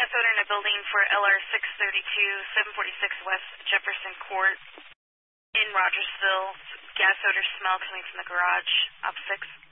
gas odor in a building for LR 632, 746 West Jefferson Court in Rogersville. Gas odor smell coming from the garage, op 6.